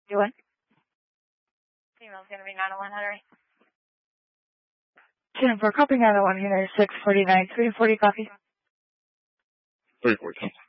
You what? Female's going to be 901 Henry. Jennifer, copy 901 Henry, 649, 340 copy. 340.